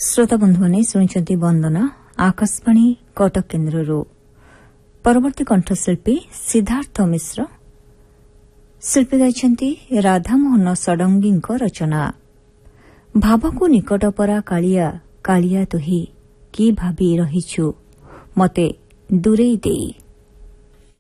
श्रोता बंधु मैंने शुणुंट वंदना आकाशवाणी कटक केन्द्र परवर्ती कंठशिल्पी सिद्धार्थ मिश्र शिल्पी गाइछन्ति राधामोहन षडंगी रचना भावकु निकट परा कालिया कालिया तुही कि भाबी रहिछु मते दूरेई देई।